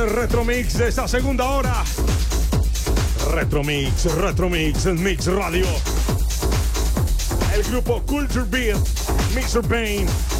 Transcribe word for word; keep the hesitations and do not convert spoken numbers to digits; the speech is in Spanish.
Retromix de esta segunda hora. Retromix, Retromix en Mix Radio. El grupo Culture Beat, mister Bane.